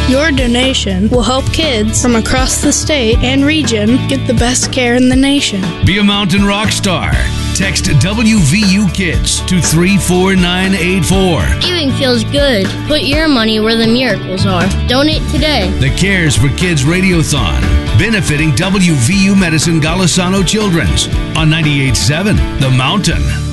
Your donation will help kids from across the state and region get the best care in the nation. Be a mountain rock star. Text WVU Kids to 34984. Giving feels good. Put your money where the miracles are. Donate today. The Cares for Kids Radiothon, benefiting WVU Medicine Golisano Children's on 98.7 The Mountain.